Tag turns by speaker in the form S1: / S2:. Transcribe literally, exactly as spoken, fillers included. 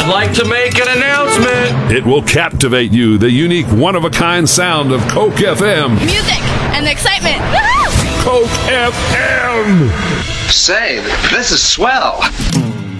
S1: I'd like to make an announcement.
S2: It will captivate you, the unique one-of-a-kind sound of Coke F M.
S3: Music and the excitement. Woo-hoo!
S2: Coke F M!
S4: Say, this is swell.